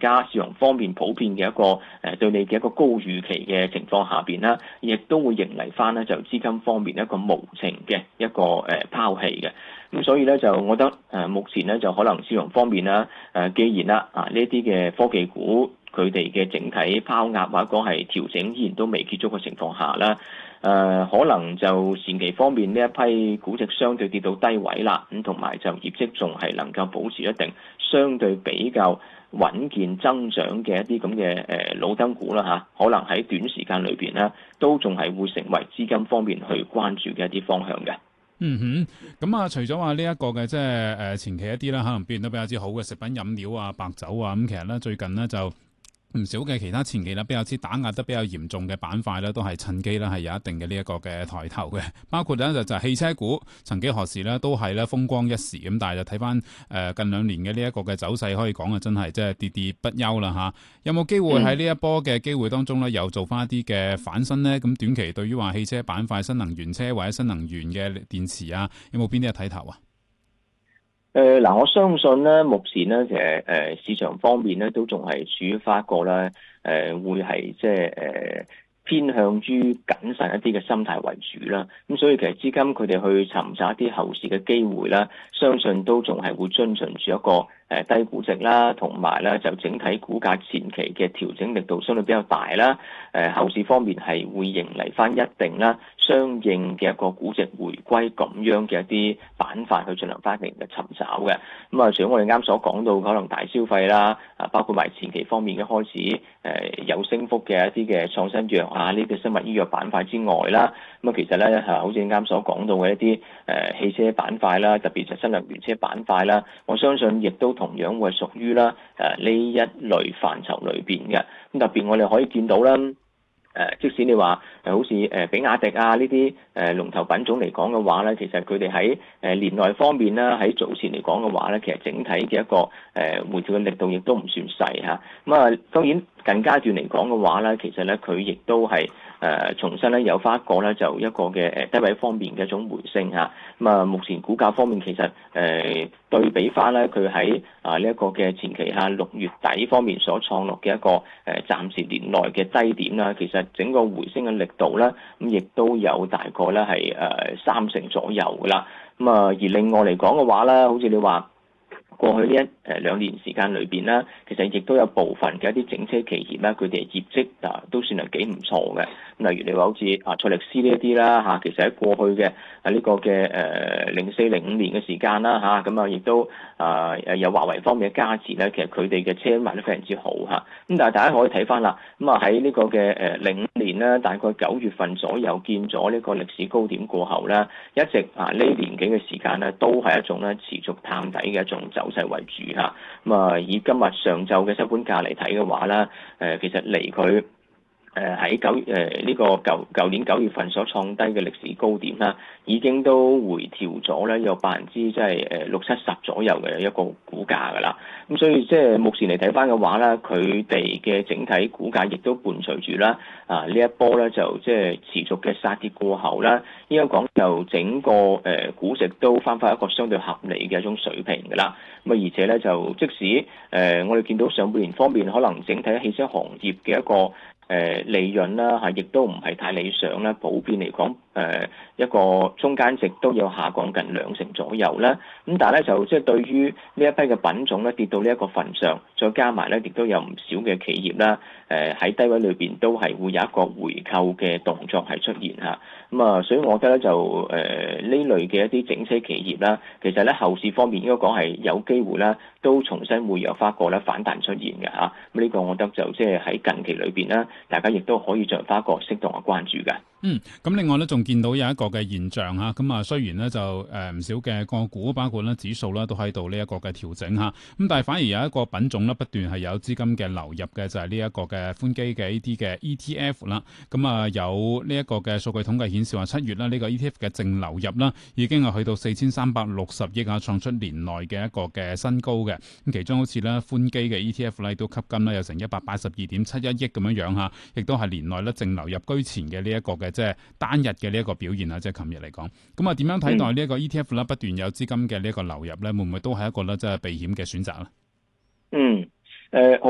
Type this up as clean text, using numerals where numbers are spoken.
家市場方面普遍嘅一個對你嘅一個高預期嘅情況下邊啦，亦都會迎嚟翻咧就資金方面一個無情嘅一個拋棄嘅。咁所以咧就我覺得目前咧就可能市場方面啦既然啦呢啲嘅科技股佢哋嘅整體拋壓或者講係調整依然都未結束嘅情況下啦，可能就前期方面呢一批估值相對跌到低位啦，咁同埋就業績仲係能夠保持一定相對比較穩健增長嘅一啲咁嘅老燈股啦可能喺短時間裏邊咧都仲係會成為資金方面去關注嘅一啲方向嘅。 咁除咗話呢一個嘅即係前期一啲啦，可能表現得比較之好嘅食品飲料啊、白酒啊，咁其實咧最近呢，就唔少嘅其他前期啦，比較之打壓得比較嚴重嘅板塊咧，都係趁機啦，係有一定嘅呢一個嘅抬頭嘅。包括咧就係汽車股，曾幾何時咧都係咧風光一時咁，但係就睇翻近2年嘅呢一個嘅走勢，可以講啊，真係即係跌跌不休啦嚇。有冇機會喺呢一波嘅機會當中咧，又做翻一啲嘅反身呢？咁短期對於話汽車板塊、新能源車或者新能源嘅電池啊，有冇邊啲嘅睇頭啊？ 我相信咧，目前咧其實市場方面咧都仲係處於翻一個咧會係即係偏向於謹慎一啲嘅心態為主啦。咁所以其實資金佢哋去尋找一啲後市嘅機會啦，相信都仲係會遵循住一個低估值啦，同埋咧就整體股價前期嘅調整力度相對比較大啦。後市方面係會迎嚟翻一定啦，相應嘅一個估值回歸咁樣嘅一啲板塊去進行翻一定嘅尋找嘅。咁除咗我哋啱所講到可能大消費啦，包括埋前期方面嘅開始有升幅嘅一啲嘅創新藥啊，呢啲生物醫藥板塊之外啦，咁其實咧好似啱所講到嘅一啲汽車板塊啦，特別就新能源車板塊啦，我相信亦都同樣會屬於啦呢一類範疇裏邊嘅。咁特別我哋可以見到啦。即使你話好似比亞迪啊呢啲龍頭品種嚟講嘅話咧，其實佢哋喺年內方面啦，喺早前嚟講嘅話咧，其實整體嘅一個回調嘅力度亦都唔算細嚇。咁當然近階段嚟講嘅話咧，其實咧佢亦都係重新咧有翻一個咧就一個嘅低位方面嘅一種回升嚇。目前股價方面其實對比翻咧佢喺呢一個嘅前期6月底方面所創落嘅一個暫時年內嘅低點啦，其實整個回升嘅力度咧，咁亦都有大概咧係30%左右噶啦。而另外嚟講嘅話咧，好似你話過去呢2年時間裏邊咧，其實亦都有部分嘅一啲整車企業咧，佢哋業績都算係幾唔錯嘅。例如你話好似賽力斯呢一啲啦其實喺過去嘅呢個嘅04-05年嘅時間啦咁亦都有華為方面嘅加持咧，其實佢哋嘅車賣得非常之好咁但係大家可以睇翻啦，喺呢個嘅05年咧，大概9月份左右見咗呢個歷史高點過後咧，一直呢年幾嘅時間咧，都係一種咧持續探底嘅一種走勢為主以今日上晝嘅收盤價嚟睇嘅話咧，其實離佢喺呢個舊年9月份所創低嘅歷史高點啦，已經都回調咗咧有60%即係60-70%左右嘅一個股價噶啦。咁所以即係目前嚟睇翻嘅話咧，佢哋嘅整體股價亦都伴隨住啦呢一波咧就即係持續嘅殺跌過後啦，應該講就整個估值都翻一個相對合理嘅一種水平噶啦。而且咧就即使我哋見到上半年方面可能整體汽車行業嘅一個利潤啦亦都唔係太理想啦，普遍嚟講一個中間值都有下降近20%左右啦。咁但係咧就即係對於呢一批嘅品種咧跌到呢一個份上，再加埋咧亦都有唔少嘅企業啦喺低位裏邊都係會有一個回購嘅動作係出現嚇。所以我覺得咧就呢類嘅一啲整車企業啦，其實咧後市方面應該講係有機會啦，都重新會有翻個咧反彈出現嘅嚇。呢個我覺得就即係喺近期裏邊啦，大家亦都可以做翻一個適當嘅關注嘅。 咁另外咧，仲見到有一個嘅現象嚇，咁雖然咧就唔少嘅個股，包括咧指數啦，都喺度呢一個嘅調整嚇，咁但係反而有一個品種咧不斷係有資金嘅流入嘅，就係呢一個嘅寬基嘅呢啲嘅 ETF 啦。咁有呢一個嘅數據統計顯示話，7月啦呢個 ETF 嘅淨流入啦，已經係去到4360億創出年內嘅一個嘅新高嘅。咁其中好似咧寬基嘅 ETF 咧都吸金啦，有成182.71億咁樣樣嚇，亦都係年內咧淨流入居前嘅呢一個嘅即係單日嘅呢一個表現啊，即係琴日嚟講。咁點樣睇待呢一個 ETF 咧不斷有資金嘅呢一個流入咧，會唔會都係一個咧即係避險嘅選擇咧？